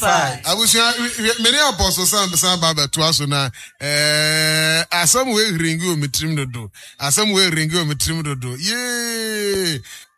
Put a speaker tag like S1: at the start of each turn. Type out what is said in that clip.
S1: 5.
S2: Abusia many apostles san baba to aso na asam we ringi o mitrim dodo. Asam we ringi o mitrim dodo. Yay!